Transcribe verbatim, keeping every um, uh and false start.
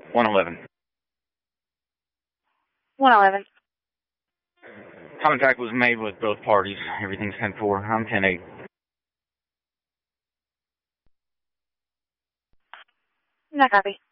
one eleven. one eleven. Contact was made with both parties. Everything's ten four. I'm ten eight. No copy.